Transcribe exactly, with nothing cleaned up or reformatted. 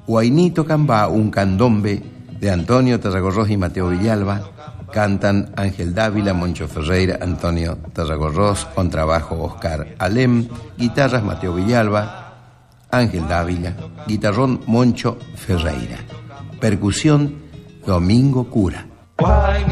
Huaynito Cambá, un candombe de Antonio Tarragorros y Mateo Villalba. Cantan Ángel Dávila, Moncho Ferreira, Antonio Tarragorros, contrabajo Oscar Alem, guitarras Mateo Villalba, Ángel Dávila, guitarrón Moncho Ferreira, percusión Domingo Cura.